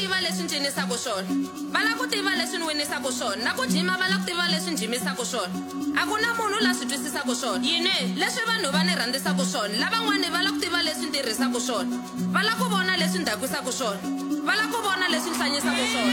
tiva leswi ncinisaka swona va la ku tiva leswi ni winisaka swona na ku jima va la ku tiva leswi njimisaka swona a ku na munhu la swi twisisaka swona yini leswi vanhu va ni rhandzisaka swona lavan'wani va la ku tiva leswi ni tirhisaka swona va la ku vona leswi ni dakwisaka swona va la ku vona leswi ni hlanyisaka swona